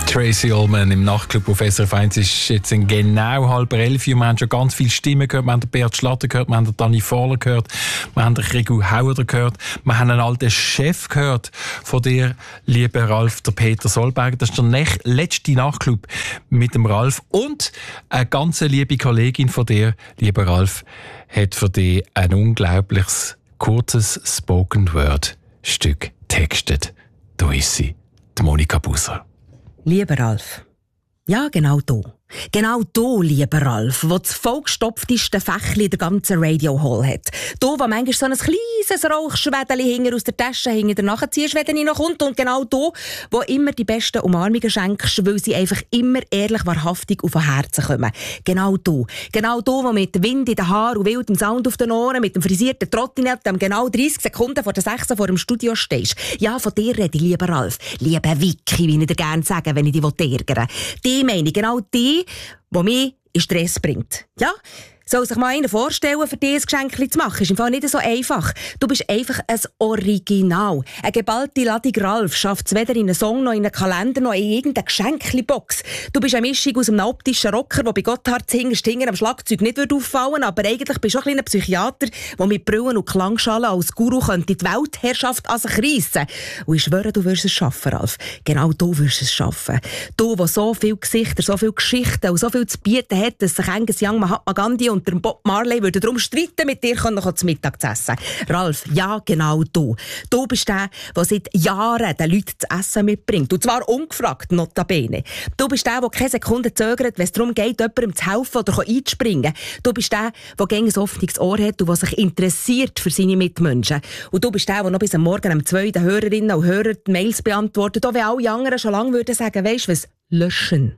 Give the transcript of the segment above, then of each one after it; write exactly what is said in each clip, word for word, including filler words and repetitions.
Tracy Ullman im Nachtclub auf S R F eins ist jetzt in genau halb elf. Wir haben schon ganz viele Stimmen gehört. Wir haben den Bert Schlatter gehört, wir haben den Dani Fahler gehört, wir haben den Rigu Hauer gehört, wir haben einen alten Chef gehört von dir, lieber Ralf, der Peter Solberger. Das ist der nech- letzte Nachtclub mit dem Ralf. Und eine ganz liebe Kollegin von dir, lieber Ralf, hat für dich ein unglaubliches, kurzes Spoken-Word-Stück textet. Da ist sie, die Monika Busser. Lieber Ralf, ja, genau da. Genau da, lieber Ralf, wo das vollgestopfteste Fächli in der ganzen Radio Hall hat. Da, wo manchmal so ein kleines Rauchschwädeli hinter aus der Tasche hinter nachziehst, wenn er noch kommt. Und genau da, wo immer die besten Umarmungen schenkst, weil sie einfach immer ehrlich, wahrhaftig auf den Herzen kommen. Genau da. Genau da, wo mit Wind in den Haaren und wildem Sound auf den Ohren, mit dem frisierten Trottinett, am genau dreißig Sekunden vor der sechs vor dem Studio stehst. Ja, von dir rede ich, lieber Ralf. Lieber Vicky, wie ich dir gerne sage, wenn ich dich ärgere. Die meine ich, genau die, die mich in Stress bringt. Ja? Soll sich mal einer vorstellen, für dich ein Geschenk zu machen? Ist im Fall nicht so einfach. Du bist einfach ein Original. Eine geballte Ladung Ralf schafft es weder in einen Song, noch in einen Kalender, noch in irgendeine Geschenkli-Box. Du bist eine Mischung aus einem optischen Rocker, der bei Gotthard hinterst am Schlagzeug nicht auffallen würde, aber eigentlich bist du auch ein kleiner Psychiater, der mit Brillen und Klangschalen als Guru könnte die Weltherrschaft an sich reissen. Und ich schwöre, du wirst es schaffen, Ralf. Genau du wirst es schaffen. Du, der so viele Gesichter, so viele Geschichten und so viel zu bieten hat, dass sich Angus Young, Mahatma Gandhi und der Bob Marley würden darum streiten, mit dir zu Mittag zu essen. Ralf, ja, genau du. Du bist der, der seit Jahren den Leuten zu essen mitbringt. Und zwar ungefragt, notabene. Du bist der, der keine Sekunde zögert, wenn es darum geht, jemandem zu helfen oder einzuspringen. Du bist der, der gerne ein offenes Ohr hat und der sich interessiert für seine Mitmenschen. Und du bist der, der noch bis am Morgen um zwei den Hörerinnen und Hörern die Mails beantwortet, auch wenn alle anderen schon lange würden sagen, weisst du was, löschen.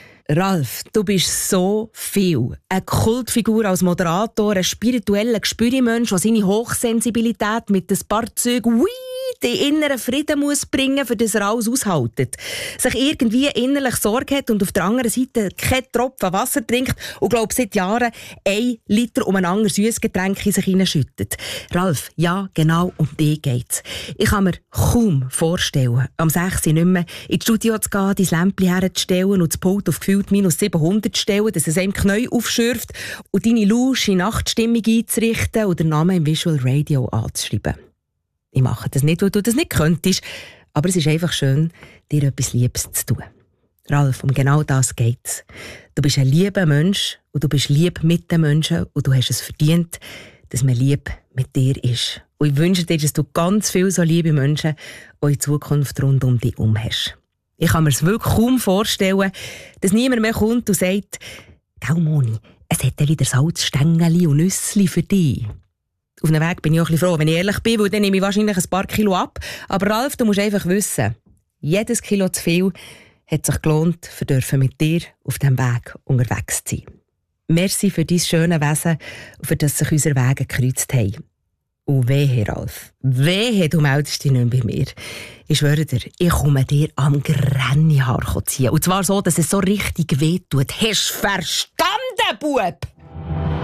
Ralf, du bist so viel. Eine Kultfigur als Moderator, ein spiritueller Gespürmensch, der seine Hochsensibilität mit ein paar Zügen den inneren Frieden muss bringen, für das er alles aushaltet. Sich irgendwie innerlich Sorge hat und auf der anderen Seite kein Tropfen Wasser trinkt und glaubt seit Jahren ein Liter umeinander süßes Getränk in sich hineinschüttet. Ralf, ja, genau um dich geht's. Ich kann mir kaum vorstellen, am sechs Uhr nicht mehr ins Studio zu gehen, dein Lämpchen herzustellen und das Pult auf gefühlt minus siebenhundert zu stellen, dass es einem Knie aufschürft und deine lausche Nachtstimmung einzurichten und den Namen im Visual Radio anzuschreiben. Ich mache das nicht, weil du das nicht könntest, aber es ist einfach schön, dir etwas Liebes zu tun. Ralf, um genau das geht's. Du bist ein lieber Mensch und du bist lieb mit den Menschen und du hast es verdient, dass man lieb mit dir ist. Und ich wünsche dir, dass du ganz viele so liebe Menschen auch in Zukunft rund um dich herum hast. Ich kann mir es wirklich kaum vorstellen, dass niemand mehr kommt und sagt, «Gell, Moni, es hat ja wieder Salzstängeli und Nüssli für dich.» Auf dem Weg bin ich auch ein bisschen froh, wenn ich ehrlich bin, weil dann nehme ich wahrscheinlich ein paar Kilo ab. Aber Ralf, du musst einfach wissen, jedes Kilo zu viel hat sich gelohnt, für dürfen mit dir auf diesem Weg unterwegs zu sein. Merci für dein schöne Wesen und für das sich unsere Wege gekreuzt haben. Und wehe, Ralf, wehe, du meldest dich nicht bei mir. Ich schwöre dir, ich komme dir am Grennihaar ziehen. Und zwar so, dass es so richtig wehtut. Hast du verstanden, Bub?